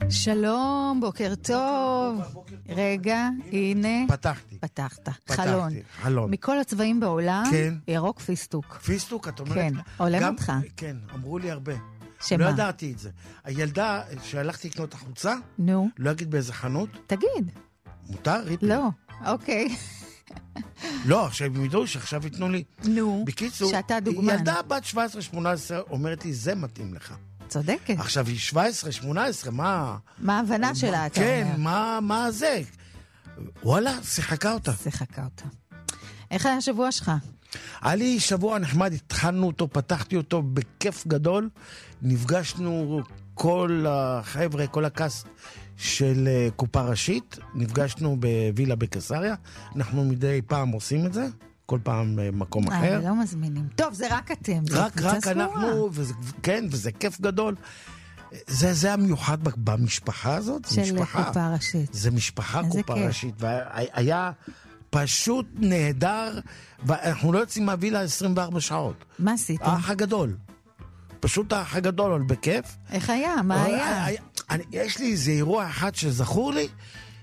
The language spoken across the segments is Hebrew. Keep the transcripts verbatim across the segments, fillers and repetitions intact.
שלום, בוקר טוב. רגע, הנה. פתחתי. פתחת. פתחתי, חלון. חלון. מכל הצבעים בעולם, כן. ירוק פיסטוק. פיסטוק, את אומרת? כן, עולם גם- אותך. כן, אמרו לי הרבה. שמה? לא ידעתי את זה. הילדה שהלכתי לקנות החוצה, נו, לא אגיד באיזה חנות, תגיד. מותר? ריפי? לא, אוקיי. לא, עכשיו הם ידעו שעכשיו ייתנו לי. נו, בקיצור, שאתה דוגמן. ילדה בת שבע עשרה שמונה עשרה אומרת לי, זה מתאים לך. צודקת. עכשיו היא שבע עשרה שמונה עשרה, מה... מה ההבנה שלה, אתה כן, אומר? מה, מה זה? וואלה, שיחקה אותה. שיחקה אותה. איך היה השבוע שלך? היה לי שבוע נחמד, התחלנו אותו, פתחתי אותו בכיף גדול. נפגשנו כל החבר'ה, כל הקאסט של uh, קופה ראשית. נפגשנו בווילה בקיסריה. אנחנו מדי פעם עושים את זה. כל פעם uh, מקום אחר. אה, לא מזמינים. טוב, זה רק אתם. זאת רק, קבוצה רק סגורה. אנחנו, וזה, כן, וזה כיף גדול. זה, זה המיוחד במשפחה הזאת. זה של משפחה. קופה ראשית. זה משפחה איזה קופה כיף. ראשית. והיה פשוט נהדר, ואנחנו לא יוצאים מהווילה עשרים וארבע שעות. מה עשיתם? האח הגדול. פשוט האח הגדול, אבל בכיף. איך היה? מה היה? אני, יש לי איזה אירוע אחד שזכור לי,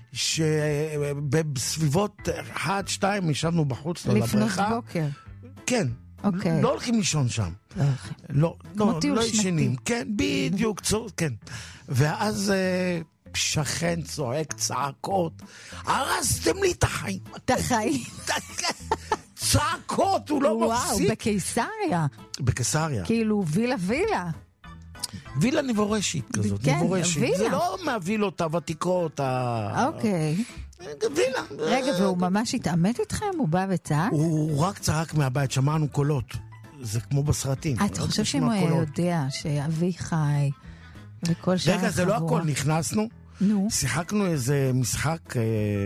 שבסביבות אחת, שתיים, ישבנו בחוץ, לא לפנות לבריכה. בוקר. כן. אוקיי. לא הולכים לישון שם. לא הולכים. לא, כמו לא, טיול לא שנתי. ישנים. כן, בדיוק, צור, כן. ואז אה, שכן צועק צעקות, הרסתם לי את החיים. את החיים. צעקות, הוא לא וואו, מפסיק. בקיסריה. בקיסריה. כאילו וילה וילה. וילה נבורשית כזאת, כן, נבורשית. וילה. זה לא מהווילות הוותיקות, ה... אוקיי. וילה. רגע, והוא ממש התעמת איתכם? הוא בא וצעק? הוא רק צעק מהבית, שמענו קולות. זה כמו בסרטים. אתה חושב שאם הוא לשמוע היה קולות. יודע שאבי חי וכל שאר רגע, זה לא החבורה- הכל, נכנסנו, נו, שיחקנו איזה משחק אה,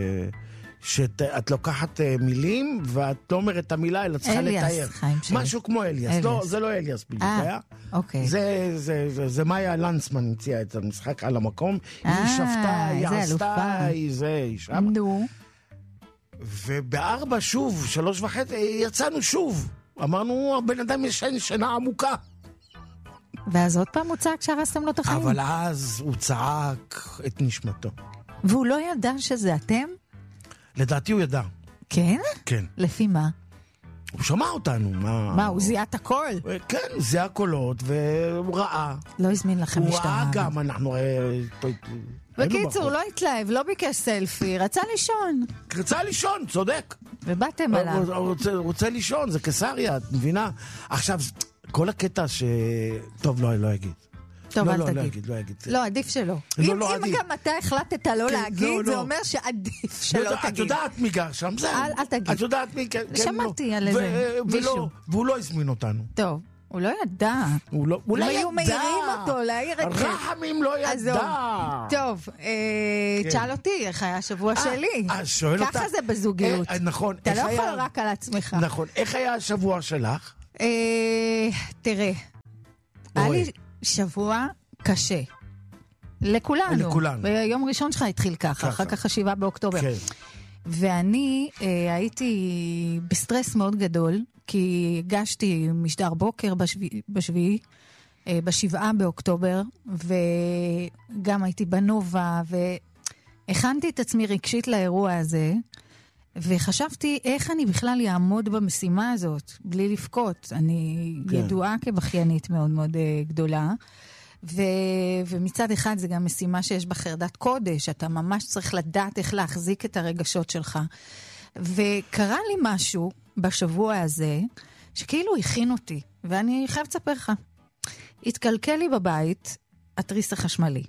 שאת לוקחת אה, מילים ואת לא אומרת את המילה, אלא צריכה אליאס, לתאר. חיים שלי. משהו כמו אליאס. אליאס. לא, זה לא אליאס בדיוק, אה, היה? אוקיי. זה, זה, זה, זה מאיה לנצמן המציאה את המשחק על המקום. היא אה, שפטה, היא איזה עשתה, אלופה. היא זה, היא שם. נו, ובארבע שוב, שלוש וחצי, יצאנו שוב. אמרנו, הבן אדם ישן שינה עמוקה. ואז עוד פעם הוא צעק שהרסתם לו את החיים. אבל אז הוא צעק את נשמתו. והוא לא ידע שזה אתם? לדעתי הוא ידע. כן? כן. לפי מה? הוא שמע אותנו. מה, מה, הוא זיהה את הכל? כן, זה הקולות, והוא ראה. לא הזמין לכם הוא משטרה. ראה גם, אנחנו... בקיצור, לא התלהב, לא ביקש סלפי, רצה לישון. רצה לישון, צודק. ובאתם עליו. הוא רוצה, רוצה לישון, זה קיסריה, את מבינה? עכשיו, כל הקטע ש... טוב, לא, לא אגיד. טוב, לא, אל לא, תגיד. לא אגיד, לא אגיד. לא, עדיף שלא. לא, אם לא, אם עדיף. גם אתה החלטת לא כן, להגיד, לא, זה לא. אומר שעדיף את שלא יודעת- את תגיד. יודעת מי גר שם, זהו. אל- אל תגיד. את יודעת מי, כן, כן, שמעתי לא. על ו- איזה ולא- מישהו. והוא לא הזמין אותנו. טוב, הוא לא ידע. הוא לא, הוא אם לא היו ידע. מעירים אותו, להעיר את זה. רחמים לא עזוב. ידע. טוב, אה, כן. תשאל אותי, איך היה השבוע אה, שלי? אה, שואל אותה. ככה זה בזוגיות. אה, נכון. אתה איך לא יכול היה- רק על עצמך. נכון. איך היה השבוע שלך? אה, תראה, היה לי שבוע קשה. לכולנו. לכולנו. ביום ראשון שלך התחיל ככה, ככה. אחר כך השבעה באוקטובר. כן. ואני אה, הייתי בסטרס מאוד גדול, כי הגשתי משדר בוקר בשביעי, בשביעי אה, בשבעה באוקטובר, וגם הייתי בנובה, והכנתי את עצמי רגשית לאירוע הזה, וחשבתי איך אני בכלל יעמוד במשימה הזאת, בלי לפקוט. אני כן. ידועה כבכיינית מאוד מאוד אה, גדולה, ו... ומצד אחד זה גם משימה שיש בה חרדת קודש, אתה ממש צריך לדעת איך להחזיק את הרגשות שלך. וקרה לי משהו בשבוע הזה, שכאילו הכין אותי, ואני חייב לספר לך. התקלקל לי בבית התריס החשמלי,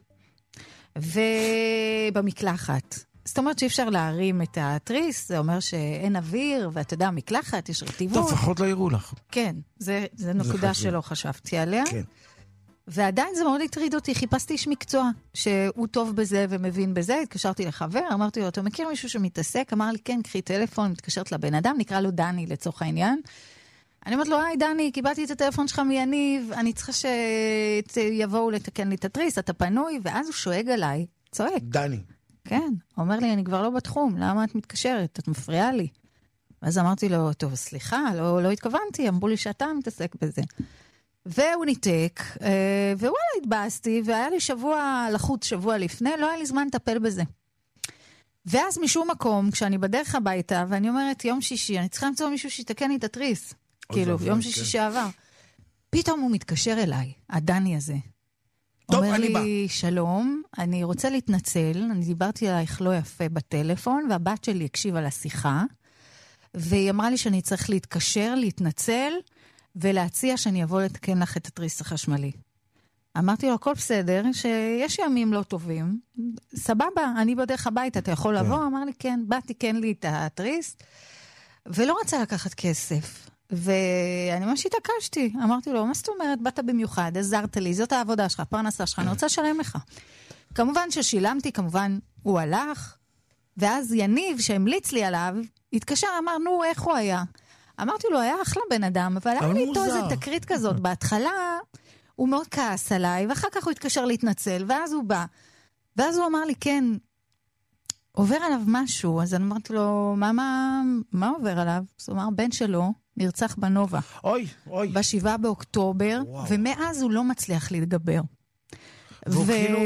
ובמקלחת. זאת אומרת שאי אפשר להרים את התריס, זה אומר שאין אוויר, ואתה יודע, מקלחת, יש רטיבות. טוב, לפחות לא יראו לך. כן, זה, זה נקודה חשוב. שלא חשבתי עליה. כן. ועדיין זה מאוד הטריד אותי, חיפשתי איש מקצוע שהוא טוב בזה ומבין בזה, התקשרתי לחבר, אמרתי לו, אתה מכיר מישהו שמתעסק? אמר לי, כן, קחי טלפון, מתקשרת לבן אדם, נקרא לו דני לצורך העניין. אני אומרת לו, היי דני, קיבלתי את הטלפון שלך מיניב, אני צריכה שיבואו לתקן לי את התריס, אתה פנוי, ואז הוא שואג עליי, צועק. דני. כן, הוא אומר לי, אני כבר לא בתחום, למה את מתקשרת? את מפריעה לי. ואז אמרתי לו, טוב, סליחה, לא, לא התכוונתי, אמרו לי שאתה מתעסק בזה. והוא ניתק, ווואלה, התבאסתי, והיה לי שבוע לחוץ שבוע לפני, לא היה לי זמן לטפל בזה. ואז משום מקום, כשאני בדרך הביתה, ואני אומרת, יום שישי, אני צריכה למצוא מישהו שיתקן לי את התריס. כאילו, יום שישי שעבר. פתאום הוא מתקשר אליי, הדני הזה. טוב, אומר אני בא. לי, שלום, אני רוצה להתנצל, אני דיברתי עלייך לא יפה בטלפון, והבת שלי הקשיבה לשיחה, והיא אמרה לי שאני צריך להתקשר, להתנצל, ולהציע שאני אבוא לתקן לך את התריס החשמלי. אמרתי לו, הכל בסדר, שיש ימים לא טובים, סבבה, אני בדרך הביתה, אתה יכול לבוא? כן. אמר לי, כן, בא תיקן לי את התריס, ולא רצה לקחת כסף. ואני ממש התעקשתי, אמרתי לו, מה זאת אומרת, באת במיוחד, עזרת לי, זאת העבודה שלך, פרנסה שלך, אני רוצה לשלם לך. כמובן ששילמתי, כמובן הוא הלך, ואז יניב שהמליץ לי עליו, התקשר, אמר, נו, איך הוא היה? אמרתי לו, היה אחלה בן אדם, אבל היה לי איתו איזה תקרית כזאת, בהתחלה הוא מאוד כעס עליי, ואחר כך הוא התקשר להתנצל, ואז הוא בא, ואז הוא אמר לי, כן, עובר עליו משהו, אז אני אמרתי לו, מה, מה, מה עובר עליו? זאת אומרת, בן שלו נרצח בנובה. אוי, אוי. בשבעה באוקטובר, וואו. ומאז הוא לא מצליח להתגבר. והוא ו... כאילו...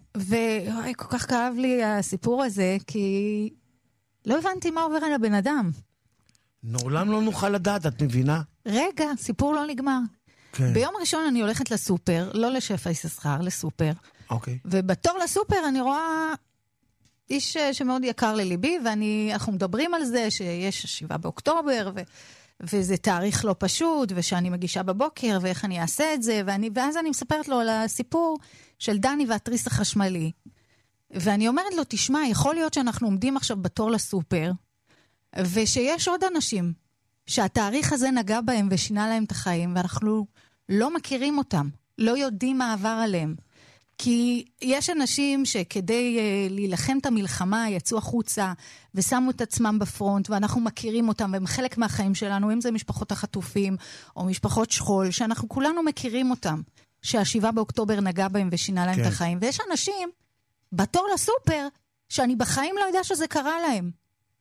ואוי, כל כך כאב לי הסיפור הזה, כי לא הבנתי מה עובר על הבן אדם. לעולם לא נוכל לדעת, את מבינה? רגע, סיפור לא נגמר. כן. ביום ראשון אני הולכת לסופר, לא לשפע יששכר, לסופר. אוקיי. ובתור לסופר אני רואה איש שמאוד יקר לליבי, ואנחנו מדברים על זה שיש שבעה באוקטובר, ו... וזה תאריך לא פשוט, ושאני מגישה בבוקר, ואיך אני אעשה את זה, ואני... ואז אני מספרת לו על הסיפור של דני והתריס החשמלי. ואני אומרת לו, תשמע, יכול להיות שאנחנו עומדים עכשיו בתור לסופר, ושיש עוד אנשים שהתאריך הזה נגע בהם ושינה להם את החיים, ואנחנו לא מכירים אותם, לא יודעים מה עבר עליהם. כי יש אנשים שכדי uh, להילחם את המלחמה יצאו החוצה ושמו את עצמם בפרונט, ואנחנו מכירים אותם, והם חלק מהחיים שלנו, אם זה משפחות החטופים או משפחות שכול, שאנחנו כולנו מכירים אותם, שהשבעה באוקטובר נגע בהם ושינה להם כן. את החיים. ויש אנשים בתור לסופר שאני בחיים לא יודע שזה קרה להם.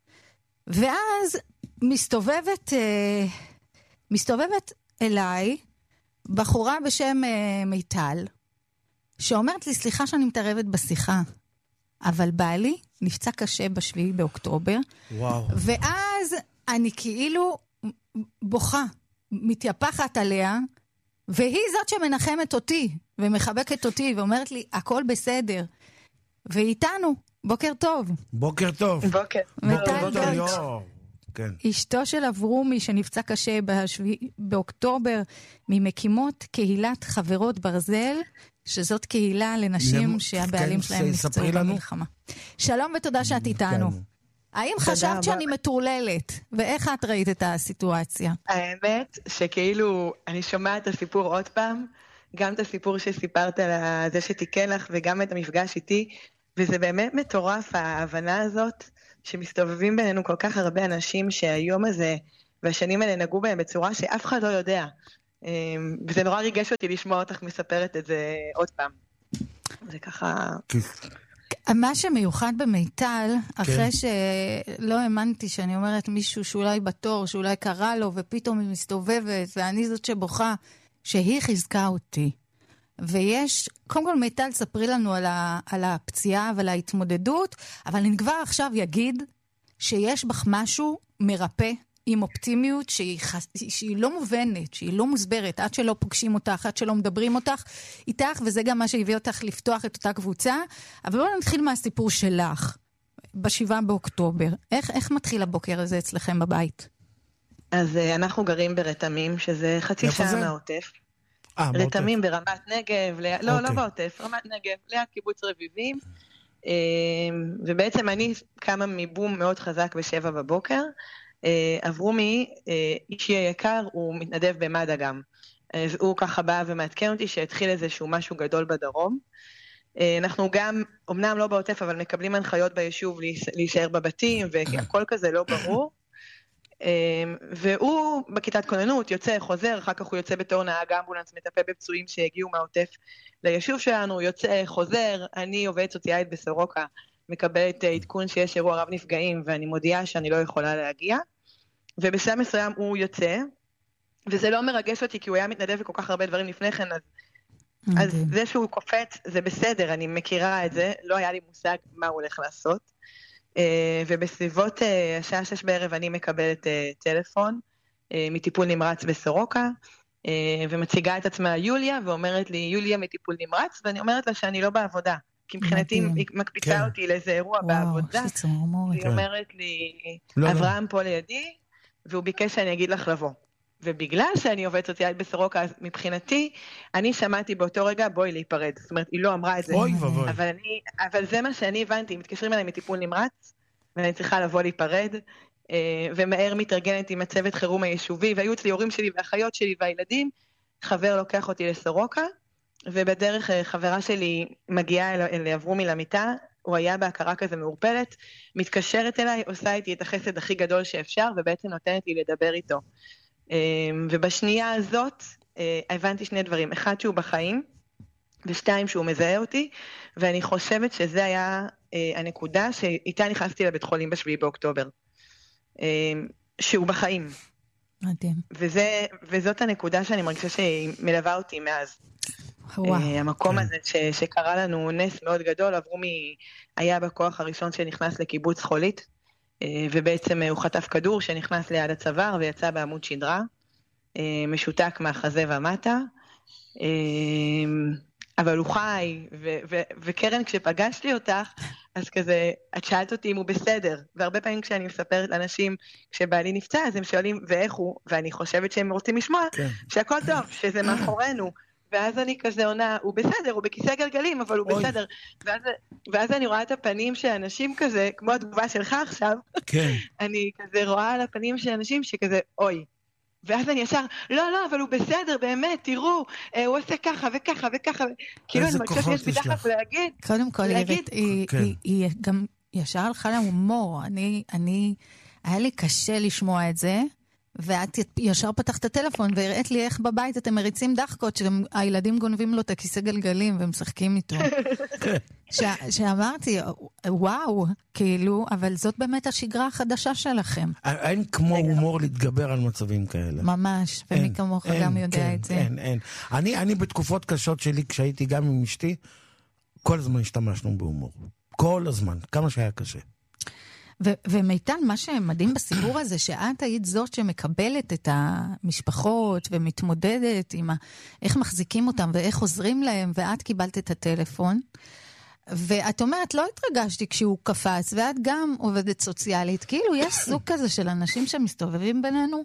ואז מסתובבת, אה, מסתובבת אליי בחורה בשם אה, מיטל, שאומרת לי, סליחה שאני מתערבת בשיחה, אבל בעלי נפצע קשה בשביעי באוקטובר, וואו. ואז אני כאילו בוכה, מתייפחת עליה, והיא זאת שמנחמת אותי, ומחבקת אותי, ואומרת לי, הכל בסדר. ואיתנו, בוקר טוב. בוקר טוב. בוקר. מיטל גרץ', כן. אשתו של אברומי שנפצע קשה בשביעי באוקטובר, ממקימות קהילת חברות ברזל, שזאת קהילה לנשים שהבעלים שלהם נפצעו במלחמה. שלום ותודה שאת איתנו. האם חשבת שאני מטורללת? ואיך את ראית את הסיטואציה? האמת שכאילו אני שומעת את הסיפור עוד פעם, גם את הסיפור שסיפרת על זה שתיקן לך וגם את המפגש איתי, וזה באמת מטורף ההבנה הזאת שמסתובבים בינינו כל כך הרבה אנשים שהיום הזה והשנים האלה נגעו בהם בצורה שאף אחד לא יודע. וזה נורא ריגש אותי לשמוע אותך מספרת את זה עוד פעם. זה ככה... מה שמיוחד במיטל, אחרי שלא האמנתי שאני אומרת מישהו שאולי בתור, שאולי קרה לו, ופתאום היא מסתובבת, ואני זאת שבוכה, שהיא חיזקה אותי. ויש, קודם כל מיטל, ספרי לנו על, ה, על הפציעה ועל ההתמודדות, אבל אני כבר עכשיו יגיד שיש בך משהו מרפא, עם אופטימיות שהיא, שהיא לא מובנת, שהיא לא מוסברת, עד שלא פוגשים אותך, עד שלא מדברים אותך איתך, וזה גם מה שהביא אותך לפתוח את אותה קבוצה. אבל בואו נתחיל מהסיפור שלך, בשבעה באוקטובר. איך, איך מתחיל הבוקר הזה אצלכם בבית? אז אנחנו גרים ברתמים, שזה חצי שעה מהעוטף. רתמים ברמת נגב, לא, okay. לא בעוטף, רמת נגב, ליד קיבוץ רביבים. ובעצם אני קמה מבום מאוד חזק בשבע בבוקר, אברומי, אישי היקר, הוא מתנדב במד"א גם. אז הוא ככה בא ומעדכן אותי שהתחיל איזשהו משהו גדול בדרום. אנחנו גם, אמנם לא בעוטף, אבל מקבלים הנחיות ביישוב להישאר בבתים, והכל כזה לא ברור. והוא בכיתת כוננות יוצא, חוזר, אחר כך הוא יוצא בתור נהג אמבולנס, מטפל בפצועים שהגיעו מהעוטף ליישוב שלנו, יוצא, חוזר, אני עובדת סוציאלית בסורוקה, מקבלת עדכון שיש אירוע רב נפגעים, ואני מודיעה שאני לא יכולה להגיע, ובשלב מסוים הוא יוצא, וזה לא מרגש אותי, כי הוא היה מתנדב וכל כך הרבה דברים לפני כן, אז, אז זה שהוא קופץ, זה בסדר, אני מכירה את זה, לא היה לי מושג מה הוא הולך לעשות. ובסביבות השעה שש בערב אני מקבלת טלפון מטיפול נמרץ בסורוקה, ומציגה את עצמה יוליה, ואומרת לי, יוליה מטיפול נמרץ, ואני אומרת לה שאני לא בעבודה, כי מבחינתי היא מקפיצה אותי לאיזה אירוע בעבודה, והיא אומרת לי, אברהם פה לידי, והוא ביקש שאני אגיד לך לבוא. ובגלל שאני עובדת סוציאלית בסורוקה, אז מבחינתי, אני שמעתי באותו רגע, בואי להיפרד. זאת אומרת, היא לא אמרה את זה. אוי ובוי. אבל, אני, אבל זה מה שאני הבנתי, מתקשרים אליי מטיפול נמרץ, ואני צריכה לבוא להיפרד, ומהר מתארגנת עם הצוות חירום היישובי, והיו אצלי הורים שלי והאחיות שלי והילדים, חבר לוקח אותי לסורוקה, ובדרך חברה שלי מגיעה אל, אל אברומי למיטה, הוא היה בהכרה כזה מעורפלת, מתקשרת אליי, עושה איתי את החסד הכי גדול שאפשר, ובעצם נותנת לי לדבר איתו. ובשנייה הזאת הבנתי שני דברים, אחד שהוא בחיים, ושתיים שהוא מזהה אותי, ואני חושבת שזה היה הנקודה שאיתה נכנסתי לבית חולים בשביעי באוקטובר, שהוא בחיים. מדהים. וזה, וזאת הנקודה שאני מרגישה שהיא מלווה אותי מאז. וואו. המקום הזה ש, שקרה לנו נס מאוד גדול, אברומי היה בכוח הראשון שנכנס לקיבוץ חולית, ובעצם הוא חטף כדור שנכנס ליד הצוואר ויצא בעמוד שדרה, משותק מהחזה ומטה, אבל הוא חי, ו- ו- וקרן כשפגשתי אותך, אז כזה, את שאלת אותי אם הוא בסדר, והרבה פעמים כשאני מספרת לאנשים, כשבעלי נפצע, אז הם שואלים ואיך הוא, ואני חושבת שהם רוצים לשמוע, כן. שהכל טוב, שזה מאחורינו, ואז אני כזה עונה, הוא בסדר, הוא בכיסא גלגלים, אבל הוא אוי. בסדר. ואז, ואז אני רואה את הפנים של אנשים כזה, כמו התגובה שלך עכשיו, כן. אני כזה רואה על הפנים של אנשים שכזה, אוי. ואז אני ישר, לא, לא, אבל הוא בסדר, באמת, תראו, אה, הוא עושה ככה וככה וככה. כאילו, אני מרגישה שיש בדחף להגיד. קודם כל, להגיד. היא, כן. היא, היא גם ישר הלכה להומור. אני, אני, היה לי קשה לשמוע את זה. ואת ישר פתחת הטלפון והראית לי איך בבית אתם מריצים דחקות שהילדים גונבים לו את הכיסא גלגלים ומשחקים איתו. שאמרתי, וואו, כאילו, אבל זאת באמת השגרה החדשה שלכם. אין כמו הומור להתגבר על מצבים כאלה. ממש, ומי כמוך גם יודע את זה. אין, אין. אני בתקופות קשות שלי, כשהייתי גם עם אשתי, כל הזמן השתמשנו בהומור. כל הזמן, כמה שהיה קשה. ו- ומיטל, מה שמדהים בסיפור הזה, שאת היית זאת שמקבלת את המשפחות ומתמודדת עם ה- איך מחזיקים אותם ואיך עוזרים להם, ואת קיבלת את הטלפון, ואת אומרת, לא התרגשתי כשהוא קפץ, ואת גם עובדת סוציאלית, כאילו יש סוג כזה של אנשים שמסתובבים בינינו,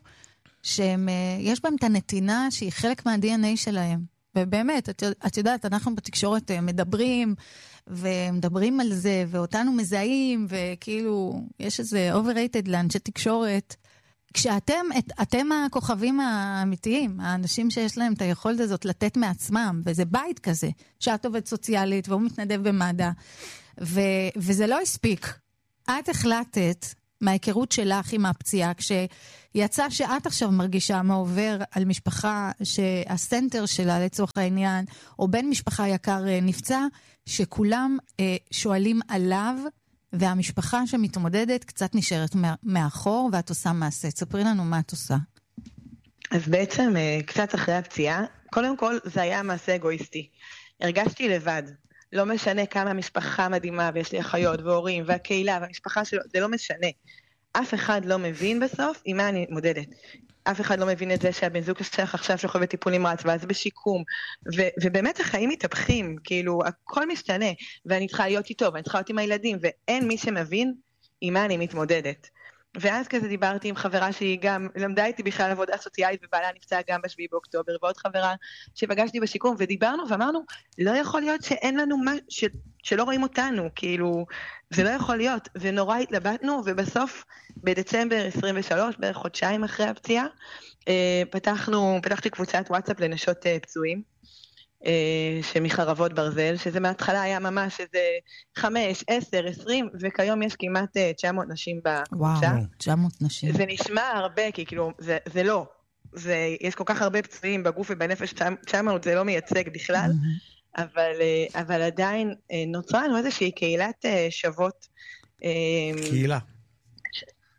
שיש בהם את הנתינה שהיא חלק מה-די אן איי שלהם. ובאמת, את, את יודעת, אנחנו בתקשורת מדברים, ומדברים על זה, ואותנו מזהים, וכאילו, יש איזה overrated לאנשי תקשורת, כשאתם, את, אתם הכוכבים האמיתיים, האנשים שיש להם את היכולת הזאת לתת מעצמם, וזה בית כזה, שאת עובדת סוציאלית, והוא מתנדב במד"א, ו, וזה לא הספיק. את החלטת, מההיכרות שלך עם הפציעה, כשיצא שאת עכשיו מרגישה מה עובר על משפחה שהסנטר שלה לצורך העניין, או בן משפחה יקר נפצע, שכולם אה, שואלים עליו, והמשפחה שמתמודדת קצת נשארת מאחור, ואת עושה מעשה. תספרי לנו מה את עושה. אז בעצם קצת אחרי הפציעה, קודם כל זה היה מעשה אגואיסטי. הרגשתי לבד. לא משנה כמה משפחה מדהימה, ויש לי אחיות והורים, והקהילה והמשפחה שלו, זה לא משנה. אף אחד לא מבין בסוף עם מה אני מודדת. אף אחד לא מבין את זה שהבן זוג שלך עכשיו שוכב בטיפול נמרץ, ואז בשיקום, ו- ובאמת החיים מתהפכים, כאילו הכל משתנה, ואני צריכה להיות איתו, ואני צריכה להיות עם הילדים, ואין מי שמבין עם מה אני מתמודדת. ואז כזה דיברתי עם חברה שהיא גם למדה איתי בכלל עבודה סוציאלית, ובעלה נפצע גם בשביעי באוקטובר, ועוד חברה שפגשתי בשיקום, ודיברנו ואמרנו, לא יכול להיות שאין לנו מה, ש- שלא רואים אותנו, כאילו, זה לא יכול להיות, ונורא התלבטנו, ובסוף, בדצמבר עשרים ושלוש, בערך חודשיים אחרי הפציעה, פתחנו, פתחתי קבוצת וואטסאפ לנשות פצועים, שמחרבות ברזל, שזה מההתחלה היה ממש איזה חמש, עשר, עשרים, וכיום יש כמעט תשע מאות נשים בקבוצה. וואו, תשע מאות נשים. זה נשמע הרבה, כי כאילו, זה, זה לא. זה, יש כל כך הרבה פצועים בגוף ובנפש, תשע מאות זה לא מייצג בכלל, אבל, אבל עדיין נוצרה לנו איזושהי קהילת שוות. קהילה.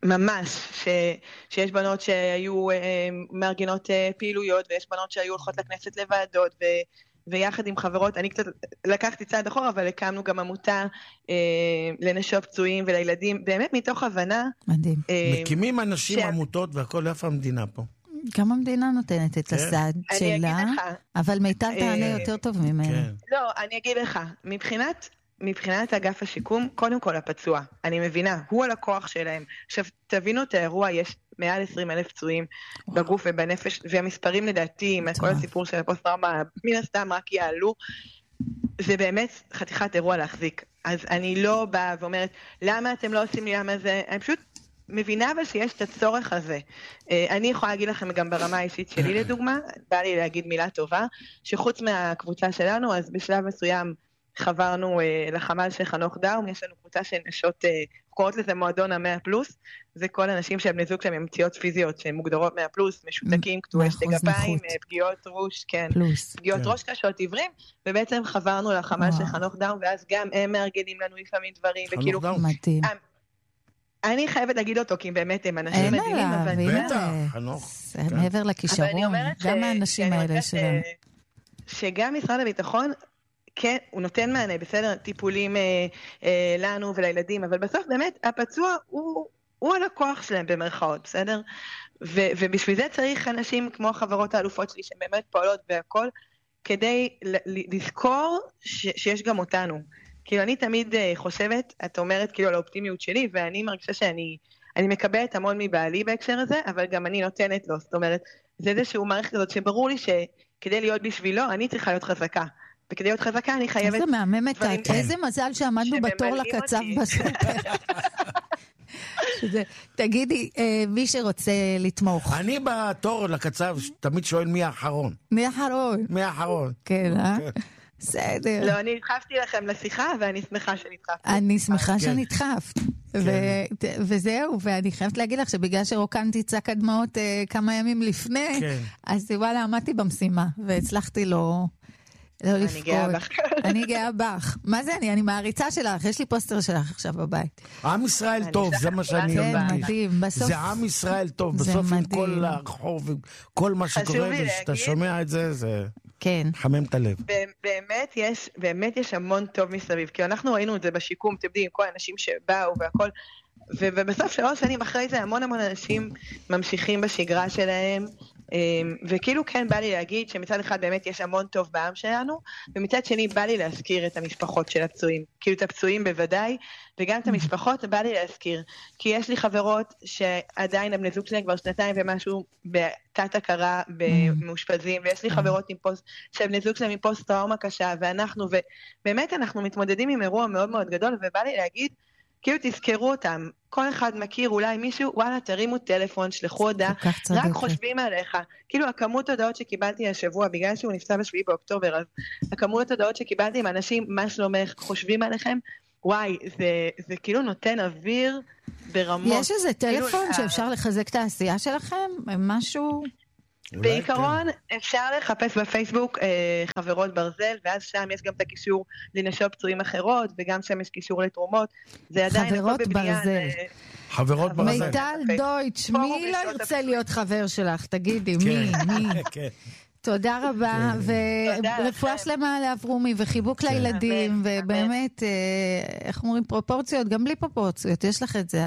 ממש, ש, שיש בנות שהיו אה, מארגנות אה, פעילויות, ויש בנות שהיו הולכות לכנסת לוועדות, ו, ויחד עם חברות, אני קצת לקחתי צעד אחורה, אבל הקמנו גם עמותה אה, לנשות פצועים ולילדים, באמת מתוך הבנה. מדהים. אה, מקימים אנשים ש... עמותות והכל, איפה המדינה פה? גם המדינה נותנת את הסעד שלה, אבל מיטל תענה יותר טוב ממנו. לא, אני אגיד לך, מבחינת... מבחינת אגף השיקום, קודם כל הפצוע, אני מבינה, הוא הלקוח שלהם. עכשיו, תבינו את האירוע, יש מעל עשרים אלף פצועים בגוף ובנפש, והמספרים לדעתי, כל הסיפור של הפוסט-טראומה, מן הסתם רק יעלו, זה באמת חתיכת אירוע להחזיק. אז אני לא באה ואומרת, למה אתם לא עושים לי למה זה? אני פשוט מבינה אבל שיש את הצורך הזה. אני יכולה להגיד לכם גם ברמה האישית שלי לדוגמה, בא לי להגיד מילה טובה, שחוץ מהקבוצה שלנו, אז בשלב מסוים, חברנו uh, לחמ"ל של חנוך דאום, יש לנו קבוצה של נשות, uh, קוראות לזה מועדון המאה פלוס, זה כל אנשים שהם בני זוג שהם עם פציעות פיזיות, שהם מוגדרות מאה פלוס, משותקים, קטועי שתי גפיים, פגיעות ראש, כן, פלוס, פגיעות כן. ראש קשות עיוורים, ובעצם חברנו לחמ"ל של חנוך דאום, ואז גם הם מארגנים לנו לפעמים דברים, וכאילו, מדהים. אני חייבת להגיד אותו, כי באמת הם אנשים מדהימים, אבל... בטח, חנוך. מעבר לכישרון, גם האנשים האלה שלהם. שגם משרד הביטחון, כן, הוא נותן מענה, בסדר, טיפולים אה, אה, לנו ולילדים, אבל בסוף באמת הפצוע הוא, הוא הלקוח שלהם במרכאות, בסדר? ו, ובשביל זה צריך אנשים כמו החברות האלופות שלי, שהן באמת פועלות והכל, כדי ל- לזכור ש, שיש גם אותנו. כאילו אני תמיד אה, חושבת, את אומרת כאילו על האופטימיות שלי, ואני מרגישה שאני אני מקבלת המון מבעלי בהקשר הזה, אבל גם אני נותנת לו, זאת אומרת, זה איזשהו מערכת הזאת שברור לי שכדי להיות בשבילו, אני צריכה להיות חזקה. וכדי להיות חזקה אני חייבת... איזה מהממת, איזה מזל שעמדנו בתור לקצב בסופר. תגידי, מי שרוצה לתמוך. אני בתור לקצב תמיד שואל מי האחרון. מי האחרון? מי האחרון. כן, אה? בסדר. לא, אני הדחפתי לכם לשיחה, ואני שמחה שנדחפת. אני שמחה שנדחפת. וזהו, ואני חייבת להגיד לך שבגלל שרוקנתי צק הדמעות כמה ימים לפני, אז וואלה, עמדתי במשימה, והצלחתי לו... אני גאה בך. אני גאה בך. מה זה אני? אני מעריצה שלך. יש לי פוסטר שלך עכשיו בבית. עם ישראל טוב, זה מה שאני כן, מדהים. זה עם ישראל טוב. בסוף עם כל הרחוב, כל מה שקורה, ושאתה שומע את זה, זה חמם את הלב. באמת יש, באמת יש המון טוב מסביב. כי אנחנו ראינו את זה בשיקום, אתם יודעים, כל האנשים שבאו והכל, ובסוף שלוש שנים אחרי זה, המון המון אנשים ממשיכים בשגרה שלהם, וכאילו כן בא לי להגיד שמצד אחד באמת יש המון טוב בעם שלנו, ומצד שני בא לי להזכיר את המשפחות של הפצועים, כאילו את הפצועים בוודאי, וגם את המשפחות בא לי להזכיר, כי יש לי חברות שעדיין הבני זוג שלהם כבר שנתיים ומשהו בתת הכרה במאושפזים, ויש לי חברות עם פוסט, שהבני זוג שלהם עם פוסט טראומה קשה, ואנחנו, ובאמת אנחנו מתמודדים עם אירוע מאוד מאוד גדול, ובא לי להגיד, כאילו תזכרו אותם, כל אחד מכיר אולי מישהו, וואלה תרימו טלפון, שלחו הודעה, רק חושבים עליך, כאילו הכמות הודעות שקיבלתי השבוע, בגלל שהוא נפצע בשביעי באוקטובר, אז הכמות הודעות שקיבלתי עם אנשים, מה שלומך, חושבים עליכם, וואי, זה, זה כאילו נותן אוויר ברמות. יש איזה טלפון שאפשר לחזק את העשייה שלכם? משהו... בעיקרון אפשר לחפש בפייסבוק אה, חברות ברזל, ואז שם יש גם את הקישור לנשות פצועים אחרות, וגם שם יש קישור לתרומות. זה עדיין חברות ברזל. אה, חברות ברזל. מיטל דויטש, מי לא ירצה להיות חבר שלך? תגידי, מי? מי? תודה רבה, ורפואה שלמה לאברומי, וחיבוק לילדים, ובאמת, איך אומרים, פרופורציות, גם בלי פרופורציות. יש לך את זה,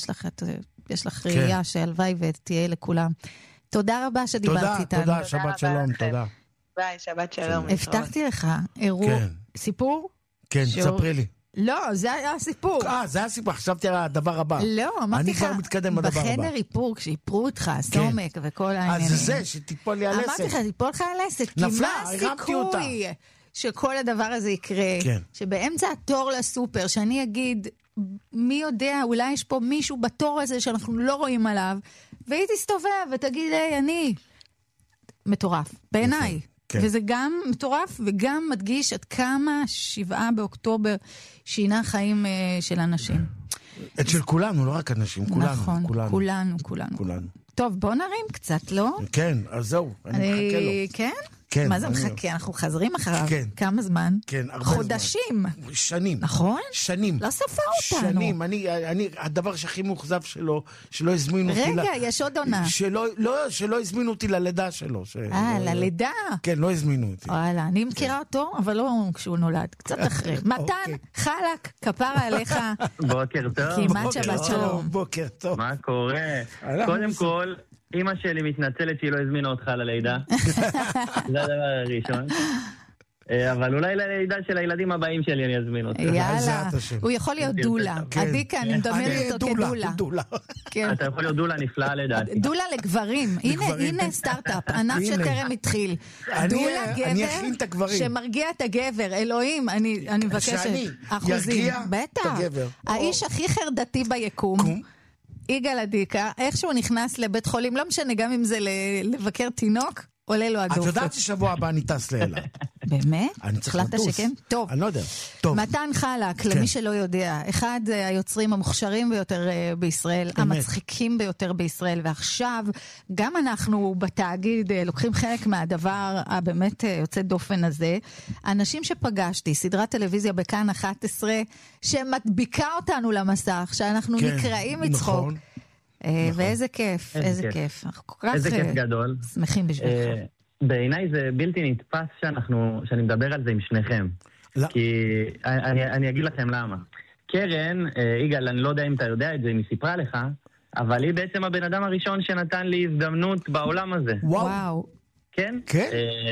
יש לך ראייה שהלוואי ותהיה לכולם. תודה רבה שדיברת איתנו. תודה, תודה, שבת שלום, תודה. ביי, שבת שלום. הבטחתי לך, אירוע, סיפור? כן, ספרי לי. לא, זה היה הסיפור. אה, זה היה הסיפור, חשבתי על הדבר הבא. לא, אמרתי לך, אני כבר מתקדם בדבר הבא. בחדר איפור, כשיפרו אותך, סומק וכל העניינים. אז זה, שתיפול לי על עסק. אמרתי לך, תיפול לך על עסק. נפלה, הרמתי אותה. כי מה הסיכוי שכל הדבר הזה יקרה? שבאמצע התור לסופר, שאני אגיד, מי יודע, אולי יש פה מישהו בתור הזה שאנחנו לא רואים עליו, והיא תסתובב ותגיד, היי, אני מטורף, בעיניי. כן. וזה גם מטורף וגם מדגיש עד כמה שבעה באוקטובר שינה חיים uh, של אנשים. את של כולנו, לא רק אנשים, כולנו. נכון, כולנו, כולנו, כולנו. כולנו. טוב, בוא נרים קצת, לא? כן, אז זהו, אני מחכה לו. כן? כן. מה זה מחכה? אנחנו חזרים אחריו. כן. כמה זמן? כן, הרבה חודשים. זמן. שנים. נכון? שנים. לא ספר אותנו. שנים. אני, אני, הדבר שהכי מאוכזב שלו, שלא הזמינו אותי... רגע, יש עוד עונה. שלא, לא, שלא הזמינו אותי ללידה שלו. ש... אה, לא, ללידה? כן, לא הזמינו אותי. וואלה, אני מכירה אותו, אבל לא כשהוא נולד. קצת אחרי. מתן, חלק, כפרה עליך. בוקר טוב. כמעט שבת שלום. בוקר טוב. מה קורה? קודם כל, אמא שלי מתנצלת שהיא לא הזמינה אותך ללידה. זה הדבר הראשון. אבל אולי ללידה של הילדים הבאים שלי אני אזמין אותך. יאללה, הוא יכול להיות דולה. עדיקה, אני מדמיינת אותו כדולה. אתה יכול להיות דולה נפלאה לדעתי. דולה לגברים. הנה סטארט-אפ, ענף שטרם התחיל. דולה גבר שמרגיע את הגבר. אלוהים, אני מבקשת. שאני ירגיע את הגבר. האיש הכי חרדתי ביקום. יגאל עדיקה, איך שהוא נכנס לבית חולים, לא משנה, גם אם זה לבקר תינוק, עולה לו הדופק. את יודעת ששבוע הבא אני טס לאילת. באמת? אני צריך לטוס. שכן? טוב. אני לא יודע. טוב. מתן חלק, למי שלא יודע, אחד היוצרים המוכשרים ביותר בישראל, המצחיקים ביותר בישראל, ועכשיו גם אנחנו בתאגיד לוקחים חלק מהדבר הבאמת יוצא דופן הזה. אנשים שפגשתי, סדרת טלוויזיה בכאן אחת עשרה, שמדביקה אותנו למסך, שאנחנו נקראים מצחוק. נכון. ואיזה כיף, איזה כיף. איזה כיף גדול. שמחים בשבילך. בעיניי זה בלתי נתפס שאנחנו, שאני מדבר על זה עם שניכם. כי אני, אני אגיד לכם למה. קרן, יגאל, אני לא יודע אם אתה יודע את זה, אם היא סיפרה לך, אבל היא בעצם הבן אדם הראשון שנתן לי הזדמנות בעולם הזה. וואו. כן? כן?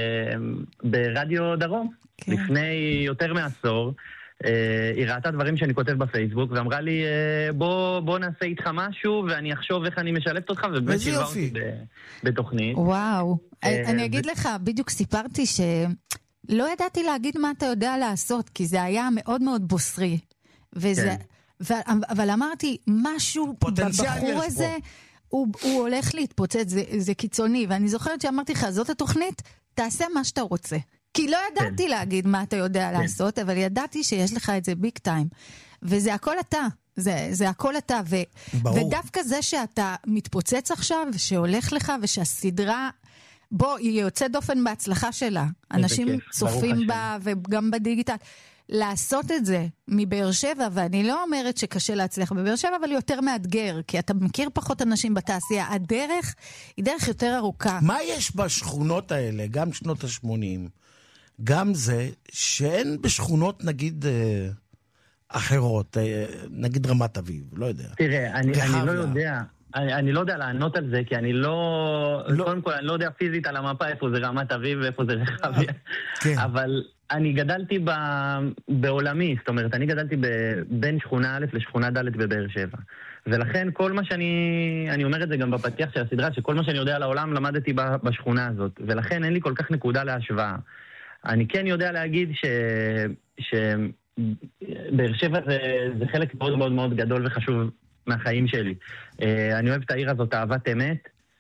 ברדיו דרום. לפני יותר מעשור. היא ראתה דברים שאני כותב בפייסבוק, ואמרה לי, בוא נעשה איתך משהו, ואני אחשוב איך אני משלבת אותך, ובאמת שילבה אותי בתוכנית. וואו. אני אגיד לך, בדיוק סיפרתי שלא ידעתי להגיד מה אתה יודע לעשות, כי זה היה מאוד מאוד בוסרי. אבל אמרתי, משהו בבחור הזה, הוא הולך להתפוצץ, זה קיצוני, ואני זוכרת שאמרתי לך, זאת התוכנית, תעשה מה שאתה רוצה. כי לא ידעתי כן. להגיד מה אתה יודע כן. לעשות, אבל ידעתי שיש לך את זה ביג טיים. וזה הכל אתה. זה, זה הכל אתה. ו, ודווקא זה שאתה מתפוצץ עכשיו, שהולך לך, ושהסדרה, בוא, היא יוצאת דופן בהצלחה שלה. אנשים כיף. צופים בה, וגם בדיגיטל. לעשות את זה מבאר שבע, ואני לא אומרת שקשה להצליח בבאר שבע, אבל יותר מאתגר, כי אתה מכיר פחות אנשים בתעשייה. הדרך היא דרך יותר ארוכה. מה יש בשכונות האלה, גם שנות ה-שמונים? גם זה שאין בשכונות נגיד אה, אחרות, אה, נגיד רמת אביב, לא יודע. תראה, אני, אני לא יודע, אני, אני לא יודע לענות על זה, כי אני לא, לא, קודם כל אני לא יודע פיזית על המפה איפה זה רמת אביב ואיפה זה רחביה, כן. אבל אני גדלתי ב, בעולמי, זאת אומרת, אני גדלתי ב, בין שכונה א' לשכונה ד' בבאר שבע. ולכן כל מה שאני, אני אומר את זה גם בפתיח של הסדרה, שכל מה שאני יודע על העולם למדתי בשכונה הזאת, ולכן אין לי כל כך נקודה להשוואה. אני כן יודע להגיד ש... שבאר שבע זה, זה חלק מאוד מאוד מאוד גדול וחשוב מהחיים שלי. אני אוהב את העיר הזאת, אהבת אמת,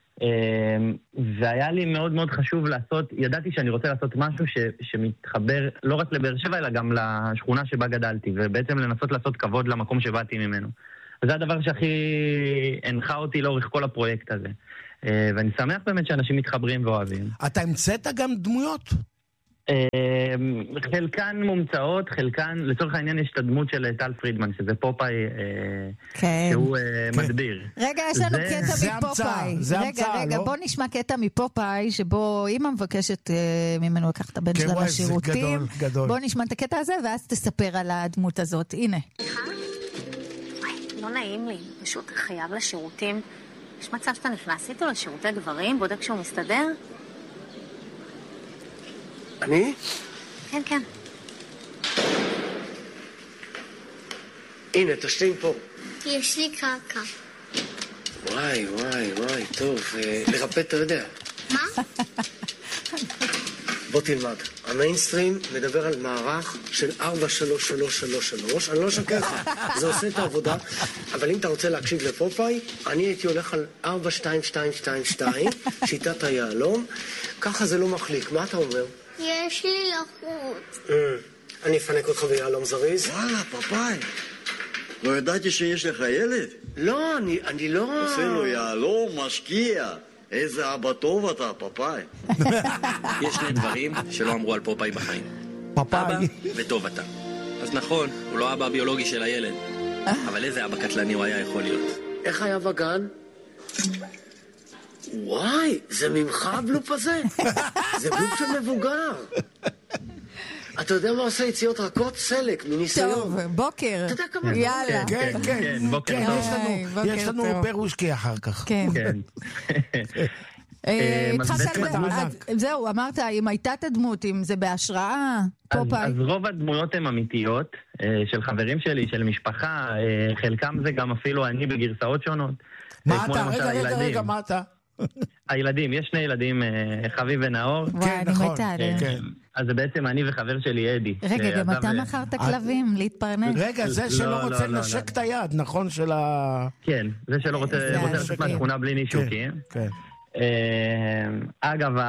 והיה לי מאוד מאוד חשוב לעשות, ידעתי שאני רוצה לעשות משהו ש... שמתחבר לא רק לבאר שבע, אלא גם לשכונה שבה גדלתי, ובעצם לנסות לעשות כבוד למקום שבאתי ממנו. וזה הדבר שהכי הנחה אותי לאורך כל הפרויקט הזה. ואני שמח באמת שאנשים מתחברים ואוהבים. אתה המצאת גם דמויות? חלקן מומצאות, חלקן, לצורך העניין יש את הדמות של טל פרידמן, שזה פופאי, שהוא מדביר. רגע, יש לנו קטע מפופאי. רגע, רגע, בוא נשמע קטע מפופאי, שבו אמא מבקשת ממנו לקחת את הבן שלה לשירותים. בוא נשמע את הקטע הזה, ואז תספר על הדמות הזאת. הנה. לא נעים לי, פשוט חייב לשירותים. יש מצב שאתה נכנס איתו לשירותי גברים, בודק שהוא מסתדר? אני? כן, כן. הנה, תשלים פה. יש לי קרקע. וואי, וואי, וואי, טוב. לרפא אתה יודע. מה? בוא תלמד. המיינסטרים מדבר על מערך של ארבע שלוש שלוש שלוש שלוש. אני לא שקר לך. זה עושה את העבודה. אבל אם אתה רוצה להקשיב לפופאי, אני הייתי הולך על ארבע שתיים שתיים שתיים שתיים, שיטת היעלום. ככה זה לא מחליק. מה אתה אומר? יש לי לחוץ. אני אפנק אותך ביעלום זריז. וואלה, פפאי. לא ידעתי שיש לך ילד? לא, אני לא... עושה לו יעלום, משקיע. איזה אבא טוב אתה, פאפאי. יש שני דברים שלא אמרו על פופאי בחיים. פאפאי. אבא וטוב אתה. אז נכון, הוא לא אבא הביולוגי של הילד. אבל איזה אבא קטלני הוא היה יכול להיות. איך היה בגן? וואי, זה ממך הבלופ הזה? זה בלופ של מבוגר. אתה יודע מה עושה יציאות רכות? סלק, מניסיון. טוב, בוקר. אתה יודע כמה... יאללה. כן, כן, בוקר טוב. יש לנו פירושקי אחר כך. כן. התחלת, זהו, אמרת, אם הייתה את הדמות, אם זה בהשראה, פופאי. אז רוב הדמויות הן אמיתיות, של חברים שלי, של משפחה, חלקם זה גם אפילו אני בגרסאות שונות. מה אתה? רגע, רגע, רגע, מה אתה? הילדים, יש שני ילדים, חביב ונאור. וואי, אני מתה עליהם. אז זה בעצם אני וחבר שלי אדי. רגע, גם אתה מכרת כלבים, להתפרנס. רגע, זה שלא רוצה לנשק את היד, נכון? של ה... כן, זה שלא רוצה לצאת מהתכונה בלי נישוקים. כן. אגב,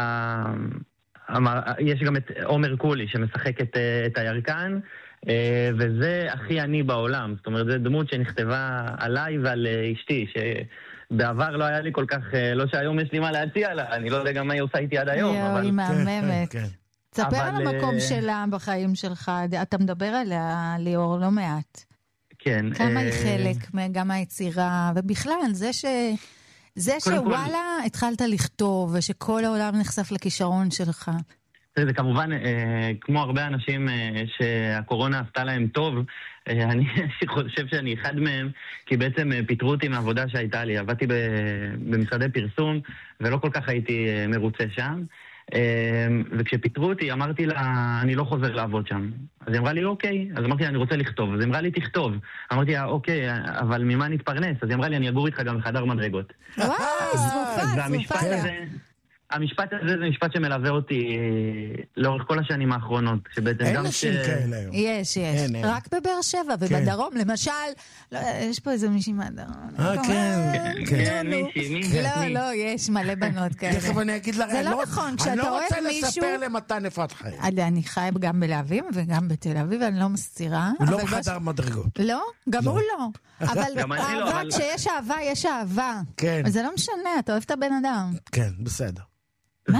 יש גם את עומר קולי שמשחק את הירקן, וזה הכי אני בעולם. זאת אומרת, זו דמות שנכתבה עליי ועל אשתי, שבעבר לא היה לי כל כך, לא שהיום יש לי מה להציע לה, אני לא יודע גם מה היא עושה איתי עד היום. יואו, היא מהממת. תספר על המקום שלה בחיים שלך, אתה מדבר עליה, ליאור, לא מעט. כן. כמה היא חלק גם מהיצירה, ובכלל, זה ש... זה שוואלה התחלת לכתוב, ושכל העולם נחשף לכישרון שלך. זה כמובן, כמו הרבה אנשים שהקורונה עשתה להם טוב, אני חושב שאני אחד מהם, כי בעצם פיטרו אותי מהעבודה שהייתה לי. עבדתי במשרדי פרסום, ולא כל כך הייתי מרוצה שם. וכשפיטרו אותי, אמרתי לה, אני לא חוזר לעבוד שם. אז היא אמרה לי, אוקיי. אז אמרתי לה, אני רוצה לכתוב. אז היא אמרה לי, תכתוב. אמרתי לה, אוקיי, אבל ממה נתפרנס? אז היא אמרה לי, אני אגור איתך גם בחדר מדרגות. וואי, זרופה, זרופה. המשפט הזה זה משפט שמלווה אותי לאורך כל השנים האחרונות. אין נשים כאלה היום. יש, יש. רק בבאר שבע ובדרום, למשל, יש פה איזה מישהי מהדרום. אה, כן. כן, מישהי, מישהי. לא, לא, יש מלא בנות כאלה. תכף אני אגיד לך, זה לא נכון, כשאתה אוהב מישהו... אני לא רוצה לספר למתן איפה את חיים. אני חי גם בלהבים וגם בתל אביב, אני לא מסתירה. הוא לא בחדר מדרגות. לא? גם הוא לא. אבל אהבה, כשיש אהבה, יש אהבה. כן. זה לא משנה, אתה אוהב את הבן אדם. כן, בסדר. מה?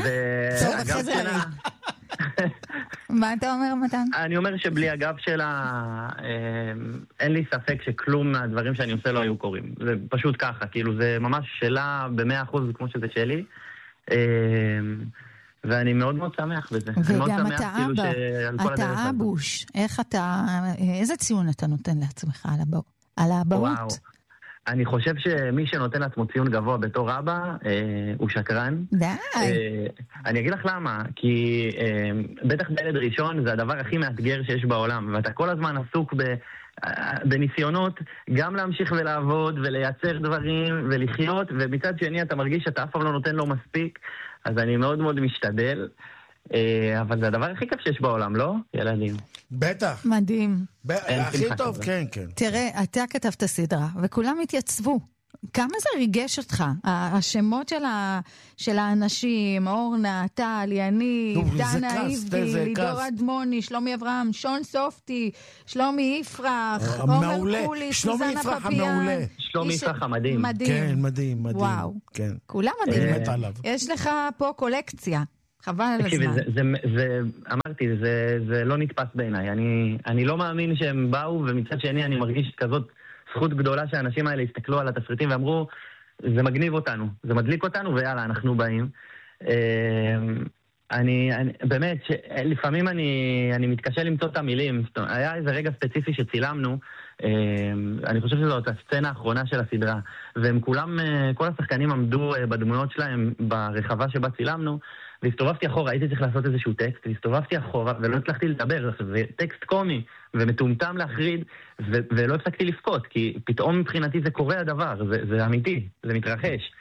מה אתה אומר, מתן? אני אומר שבלי הגב שלה אין לי ספק שכלום מהדברים שאני עושה לא היו קורים. זה פשוט ככה, כאילו זה ממש שלה במאה אחוז כמו שזה שלי, ואני מאוד מאוד שמח בזה. וגם אתה אבא, אתה אבוש. איך אתה, איזה ציון אתה נותן לעצמך על האבהות? אני חושב שמי שנותן לעצמו ציון גבוה בתור אבא, אה, הוא שקרן. די. אה, אני אגיד לך למה, כי אה, בטח בילד ראשון זה הדבר הכי מאתגר שיש בעולם, ואתה כל הזמן עסוק ב, אה, בניסיונות גם להמשיך ולעבוד ולייצר דברים ולחיות, ומצד שני אתה מרגיש שאתה אף פעם לא נותן לו מספיק, אז אני מאוד מאוד משתדל. אבל זה הדבר הכי כיף שיש בעולם, לא? ילדים. בטח. מדהים. הכי טוב, כן, כן. תראה, אתה כתבת סדרה, וכולם התייצבו. כמה זה ריגש אותך? השמות של האנשים, אורנה, טל, יניב, דנה איבדי, לידור אדמוני, שלומי אברהם, שון סופטי, שלומי יפרח, עומר קולי, סוזנה פפיאן. שלומי יפרח המדהים. כן, מדהים, מדהים. וואו. כולם מדהים. יש לך פה קולקציה. חבל על הזמן. זה, זה, זה, אמרתי, זה, זה לא נתפס בעיניי. אני, אני לא מאמין שהם באו, ומצד שני אני מרגיש כזאת זכות גדולה שהאנשים האלה הסתכלו על התפריטים ואמרו, זה מגניב אותנו, זה מדליק אותנו, ויאללה, אנחנו באים. אני, אני באמת, לפעמים אני, אני מתקשה למצוא את המילים. היה איזה רגע ספציפי שצילמנו, אני חושב שזאת הסצנה האחרונה של הסדרה, והם כולם, כל השחקנים עמדו בדמויות שלהם ברחבה שבה צילמנו, והסתובבתי אחורה, הייתי צריך לעשות איזשהו טקסט, והסתובבתי אחורה ולא הצלחתי לדבר, זה טקסט קומי ומטומטם להחריד, ו- ולא הפסקתי לפקוט, כי פתאום מבחינתי זה קורה הדבר, זה, זה אמיתי, זה מתרחש.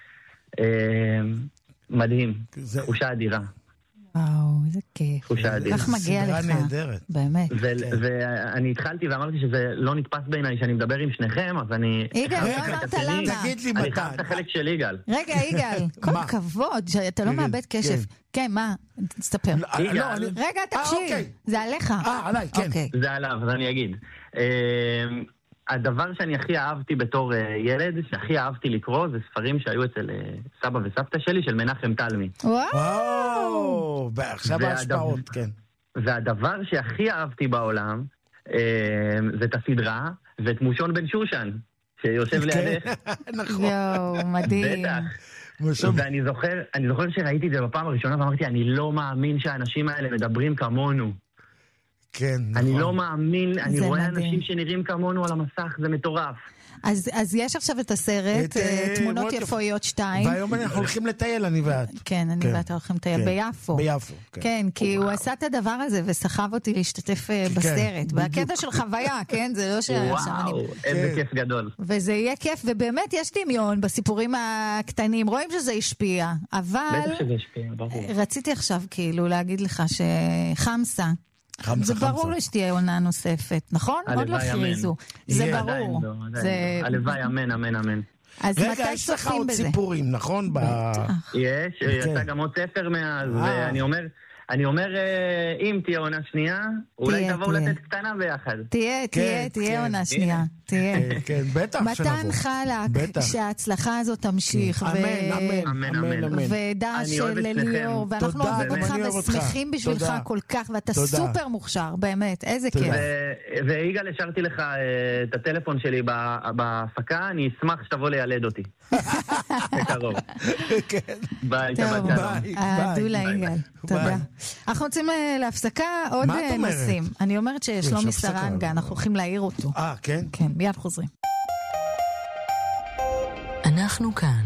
מדהים, תחושה אדירה. וואו, איזה כיף. תחושה אדירה. כך מגיע לך. סדרה נהדרת. באמת. ואני התחלתי ואמרתי שזה לא נתפס בעיניי שאני מדבר עם שניכם, אז אני... יגאל, לא אמרת למה. תגיד לי אני חייב את החלק של יגאל. רגע, יגאל, כל כבוד, אתה לא מאבד קשב. כן, מה? תספר. רגע, תקשיב. זה עליך. אה, עליי, כן. זה עליו, אז אני אגיד. הדבר שאני הכי אהבתי בתור ילד, שהכי אהבתי לקרוא, זה ספרים שהיו אצל סבא וסבתא שלי, של מנחם תלמי. וואו! עכשיו ההשפעות, כן. והדבר שהכי אהבתי בעולם, זה את הסדרה, ואת מושון בן שושן, שיושב לידך. נכון. יואו, מדהים. בטח. ואני זוכר, אני זוכר שראיתי את זה בפעם הראשונה, ואמרתי, אני לא מאמין שהאנשים האלה מדברים כמונו. כן, נכון. אני לא מאמין, אני רואה אנשים שנראים כמונו על המסך, זה מטורף. אז, אז יש עכשיו את הסרט, את, תמונות יפויות שתיים. והיום אנחנו הולכים לטייל, אני ואת. כן, אני כן. ואת הולכים לטייל כן. ביפו. ביפו, כן. כן, כי וואו. הוא עשה את הדבר הזה וסחב אותי להשתתף כן, בסרט. והקטע של חוויה, כן? זה לא ש... וואו, איזה כיף גדול. וזה יהיה כיף, ובאמת יש דמיון בסיפורים הקטנים. רואים שזה השפיע, אבל... בטח שזה השפיע, ברור. רציתי עכשיו כאילו להגיד לך שחמסה, זה ברור לי שתהיה עונה נוספת, נכון? עוד לא הכריזו. זה ברור. הלוואי, אמן, אמן, אמן. אז רגע, יש לך עוד סיפורים, נכון? יש, יצא גם עוד ספר מאז, ואני אומר... אני אומר, אם תהיה עונה שנייה, אולי תבואו לתת קטנה ביחד. תהיה, תהיה, תהיה עונה שנייה. תהיה. כן, בטח שנבוא. מתן חלק, שההצלחה הזאת תמשיך. אמן, אמן, אמן. ודש של ליאור, ואנחנו אוהבים אותך ושמחים בשבילך כל כך, ואתה סופר מוכשר, באמת, איזה כיף. ויגאל, השארתי לך את הטלפון שלי בהפקה, אני אשמח שתבוא לילד אותי. בקרוב. ביי, טוב, דולה יגאל. תודה. אנחנו רוצים להפסקה עוד נושאים. אני אומרת ששלומי סרנגה, אנחנו הולכים להעיר אותו. אה, כן? כן, מיד חוזרים. אנחנו כאן.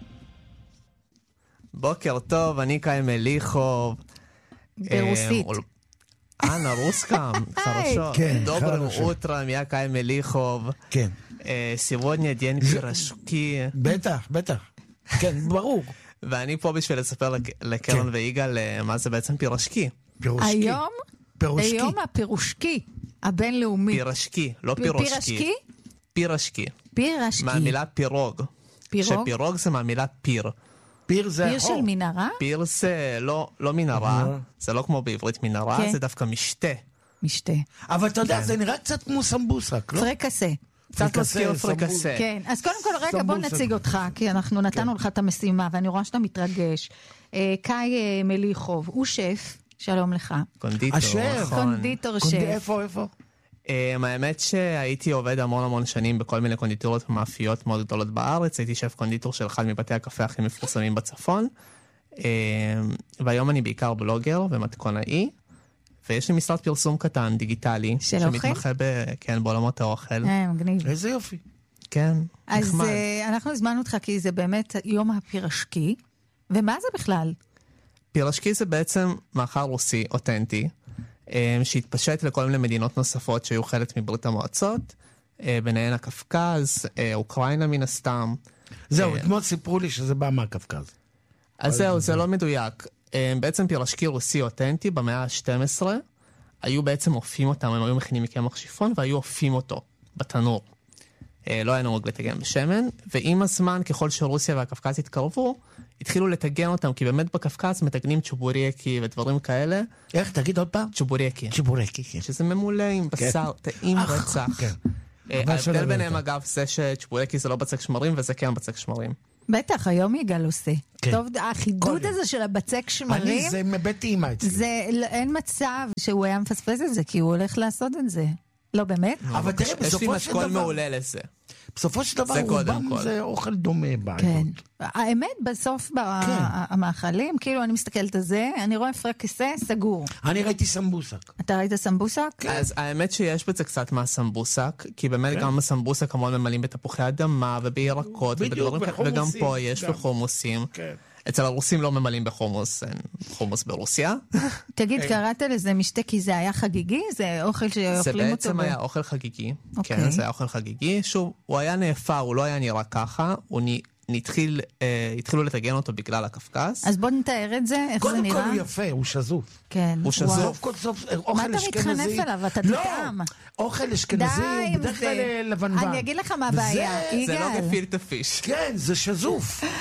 בוקר טוב, אני קיים מליחוב. ברוסית. אנה רוסקам, хорошо. Доброе утро, я Кай Мелихов. כן. сегодня день пирожки. בטח, בטח. כן, ברור. ואני פה בשביל לספר לקרן ויגאל מה זה בעצם פירושקי. פירושקי. היום? היום הפירושקי הבינלאומי. פירושקי, לא פירושקי. פירושקי? פירושקי. פירושקי. מהמילה פירוג. פירוג? שפירוג זה מהמילה פיר. פיר זה פיר של מנהרה? פיר זה לא, לא מנהרה, זה לא כמו בעברית מנהרה, זה דווקא משתה. משתה. אבל אתה יודע, זה נראה קצת כמו סמבוסק, לא? פרקסה. קצת מזכיר פרקסה. כן, אז קודם כל רגע בוא נציג אותך, כי אנחנו נתנו לך את המשימה, ואני רואה שאתה מתרגש. קאי מליחוב, הוא שף, שלום לך. קונדיטור. השף. קונדיטור שף. איפה, איפה? האמת שהייתי עובד המון המון שנים בכל מיני קונדיטורות ומאפיות מאוד גדולות בארץ, הייתי שף קונדיטור של אחד מבתי הקפה הכי מפורסמים בצפון, והיום אני בעיקר בלוגר ומתכונאי, ויש לי משרד פרסום קטן, דיגיטלי, של אוכל? שמתמחה ב... כן, בעולמות האוכל. אה, מגניב. איזה יופי. כן, אז נחמד. אז אנחנו הזמנו אותך כי זה באמת יום הפירושקי, ומה זה בכלל? פירושקי זה בעצם מאכל רוסי אותנטי, שהתפשט לכל מיני מדינות נוספות שהיו חלק מברית המועצות, ביניהן הקפקז, אוקראינה מן הסתם. זהו, אתמול סיפרו לי שזה בא מהקפקז. אז זהו, זה לא מדויק. בעצם פירושקי רוסי אותנטי במאה ה-שתים עשרה, היו בעצם אופים אותם, הם היו מכינים מקמח שיפון, והיו אופים אותו בתנור. לא היה נהוג לטגן בשמן, ועם הזמן, ככל שרוסיה והקפקז התקרבו, התחילו לטגן אותם, כי באמת בקפקז מתגנים צ'ובורקי ודברים כאלה. איך? תגיד עוד פעם? צ'ובורקי. צ'ובורקי, כן. שזה ממולא עם בשר, טעים רצח. כן. ההבדל ביניהם אגב זה שצ'ובורקי זה לא בצק שמרים, וזה כן בצק שמרים. בטח, היום יגאל עושה. טוב, החידוד הזה של הבצק שמרים... אני, זה מבית אימא אצלי. זה, אין מצב שהוא היה מפספס את זה, כי הוא הולך לעשות את זה. לא באמת? אבל תראה, בסופו של דבר... יש לי מתכון מעולה לזה. בסופו של דבר, רובם זה אוכל דומה בעיות. כן. האמת, בסוף במאכלים, כאילו אני מסתכלת על זה, אני רואה פרקסה סגור. אני ראיתי סמבוסק. אתה ראית סמבוסק? אז האמת שיש בזה קצת מהסמבוסק, כי באמת גם הסמבוסק המון ממלאים בתפוחי אדמה ובירקות, וגם פה יש בחומוסים. אצל הרוסים לא ממלאים בחומוס, אין חומוס ברוסיה. תגיד, קראת לזה משתה כי זה היה חגיגי? זה אוכל שאוכלים אותו? זה בעצם היה אוכל חגיגי. כן, זה היה אוכל חגיגי. שוב, הוא היה נאפר, הוא לא היה נראה ככה, הוא נתחיל, התחילו לתגן אותו בגלל הקפקז. אז בוא נתאר את זה, איך זה נראה? קודם כל הוא יפה, הוא שזוף. כן. הוא שזוף. מה אתה מתחנף אליו? אתה תטעם. אוכל אשכנזי הוא בדרך כלל לבנבן. אני אגיד לך מה הבעיה. זה לא גפילטע פיש. כן, זה שזוף.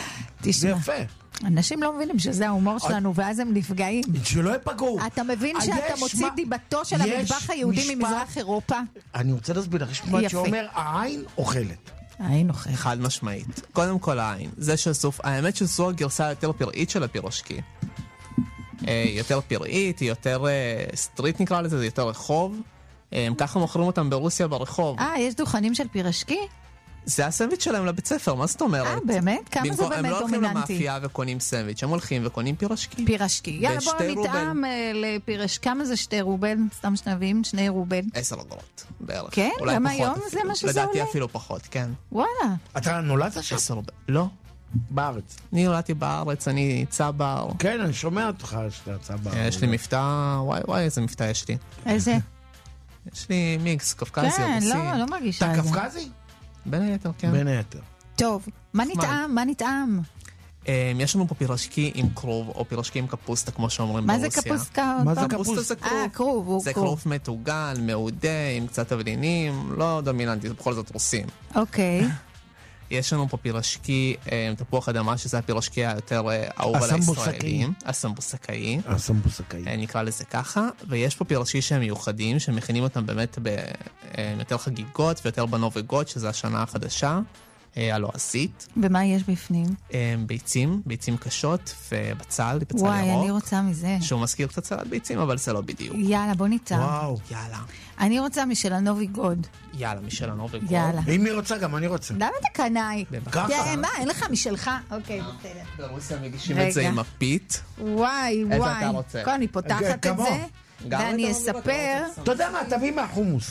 זה יפה. אנשים לא מבינים שזה ההומור שלנו, ואז הם נפגעים. שלא יפגעו. אתה מבין שאתה מוציא דיבתו של המטבח היהודי ממזרח אירופה? אני רוצה להסביר לך, יש משפט שאומר, העין אוכלת. העין אוכלת. חד משמעית. קודם כל העין. זה שסוף, האמת שזו הגרסה יותר פראית של הפירושקי. יותר פראית, היא יותר סטריט נקרא לזה, זה יותר רחוב. ככה מוכרים אותם ברוסיה ברחוב. אה, יש דוכנים של פירשקי? זה הסנדוויץ' שלהם לבית ספר, מה זאת אומרת? אה, באמת? כמה זה באמת דומיננטי? הם לא הולכים למאפייה וקונים סנדוויץ', הם הולכים וקונים פירשקי. פירשקי. יאללה, בואו נטעם לפירשקי. כמה זה שתי רובל? סתם שנבים, שני רובל. עשר אגורות, בערך. כן? גם היום זה מה שזה עולה? לדעתי אפילו פחות, כן. וואלה. אתה נולדת שם? עשר רובל. לא. בארץ. אני נולדתי בארץ, אני צבר. כן, אני שומע אותך שאתה צבר. יש לי מבטא, וואי וואי, איזה מבטא יש לי. איזה? יש לי מיקס, קפקזי, רוסי. כן, לא, לא מרגישה את זה. אתה קפקזי? בין היתר, כן. בין היתר. טוב, מה נטעם? מה נטעם? יש לנו פה פירשקי עם קרוב, או פירשקי עם קפוסטה, כמו שאומרים ברוסיה. מה זה קפוסטה? מה זה קפוסטה? זה קרוב. אה, קרוב, הוא זה קרוב מטוגן, מעודה, עם קצת אבלינים, לא דומיננטי, זה בכל זאת רוסים. אוקיי. יש לנו פה פירשקי עם תפוח אדמה, שזה הפירשקי היותר אהוב על הישראלים. הסמבוסקאי. הסמבוסקאי. נקרא לזה ככה. ויש פה פירשקי שהם מיוחדים, שמכינים אותם באמת ביותר חגיגות ויותר בנובגות, שזה השנה החדשה. הלועזית. ומה יש בפנים? ביצים, ביצים קשות ובצל, בצל ירוק. וואי, אני רוצה מזה. שהוא מזכיר קצת סלט ביצים, אבל זה לא בדיוק. יאללה, בוא ניתן. וואו. יאללה. אני רוצה משל הנובי גוד. יאללה, משל הנובי גוד. יאללה. אם היא רוצה, גם אני רוצה. למה אתה קנאי? ככה. מה, אין לך משלך? אוקיי, בסדר. ברוסיה מגישים את זה עם הפית. וואי, וואי. איזה אתה רוצה? אני פותחת את זה, ואני אספר. אתה יודע מה, תביא מהחומוס.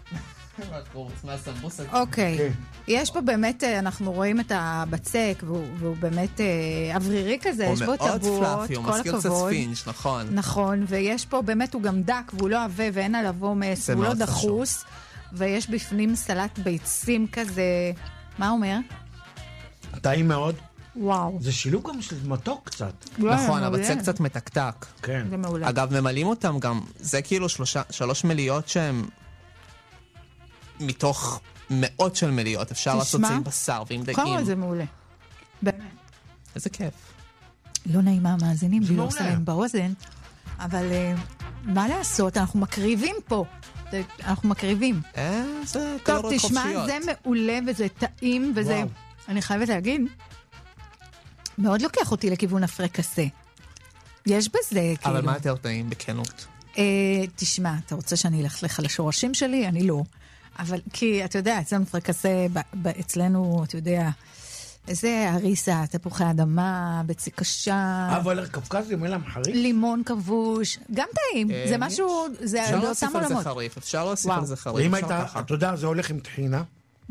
אוקיי, יש פה באמת, אנחנו רואים את הבצק, והוא באמת אוורירי כזה, יש בו טבועות, כל הכבוד. הוא מאוד פלאפי, הוא מזכיר קצת ספינג', נכון. נכון, ויש פה באמת, הוא גם דק, והוא לא עבה ואין עליו עומס, הוא לא דחוס, ויש בפנים סלט ביצים כזה, מה אומר? טעים מאוד. וואו. זה שילוב גם של מתוק קצת. נכון, הבצק קצת מתקתק. כן. זה מעולה. אגב, ממלאים אותם גם, זה כאילו שלוש מליות שהם מתוך מאות של מליות, אפשר לעשות זה עם בשר ועם דגים. כמה זה מעולה. באמת. איזה כיף. לא נעים מה המאזינים, בלי לא עושה להם באוזן, אבל מה לעשות, אנחנו מקריבים פה. אנחנו מקריבים. אה, זה טוב, קלוריות חופשיות. תשמע, זה מעולה וזה טעים, וזה, אני חייבת להגיד, מאוד לוקח אותי לכיוון הפרקסה. יש בזה, כאילו. אבל מה יותר טעים, בכנות? תשמע, אתה רוצה שאני אלך לך לשורשים שלי? אני לא. אבל כי, אתה יודע, אצלנו פרקסה, אצלנו, אתה יודע, איזה הריסה, תפוחי אדמה, בצק קשה. אבל קפקזי, מילה מחריף? לימון כבוש, גם טעים. זה משהו, זה אפשר להוסיף על זה חריף, אפשר להוסיף על זה חריף. ואם הייתה, אתה יודע, זה הולך עם טחינה.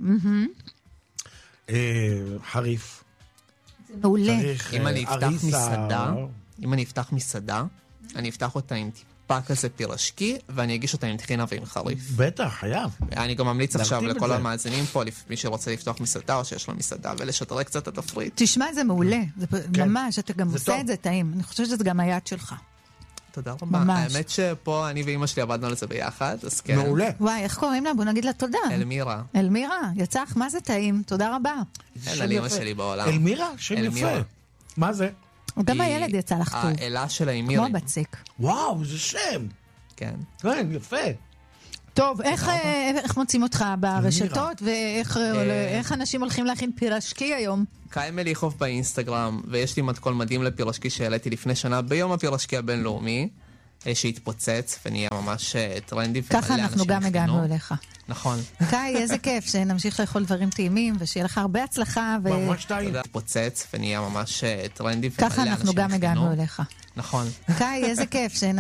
חריף. זה מעולה. אם אני אפתח מסעדה, אם אני אפתח מסעדה, אני אפתח אותה עם טיפה כזה פירשקי, ואני אגיש אותה עם טחינה ועם חריף. בטח, חייב. אני גם ממליץ עכשיו לכל המאזינים פה, מי שרוצה לפתוח מסעדה או שיש לו מסעדה, ולשדרג קצת את התפריט. תשמע, זה מעולה. ממש, אתה גם עושה את זה טעים. אני חושבת שזה גם היד שלך. תודה רבה. האמת שפה אני ואמא שלי עבדנו על זה ביחד, אז כן. מעולה. וואי, איך קוראים לה? בוא נגיד לה תודה. אלמירה. אלמירה, יצח, מה זה טעים? תודה רבה. אין על אמא שלי בעולם. אלמירה? שם יפה. מה זה? גם הילד יצא לך טוב. האלה של האמירי. כמו בצק. וואו, זה שם. כן. כן, יפה. טוב, איך מוצאים אותך ברשתות, ואיך אנשים הולכים להכין פירשקי היום? קיים מליחוף באינסטגרם, ויש לי מתכון מדהים לפירשקי שהעליתי לפני שנה, ביום הפירשקי הבינלאומי, שהתפוצץ ונהיה ממש טרנדי. ככה אנחנו גם הגענו אליך. נכון. קאי, איזה כיף, שנמשיך לאכול דברים טעימים, ושיהיה לך הרבה הצלחה. ממש טעים. התפוצץ ונהיה ממש טרנדי. ככה אנחנו גם הגענו אליך. נכון. קאי, איזה כיף,